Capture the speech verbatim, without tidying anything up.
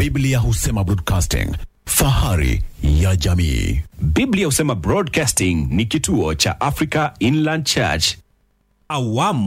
Biblia Husema Broadcasting, fahari ya jamii. Biblia Husema Broadcasting ni kituo cha Africa Inland Church. Awamu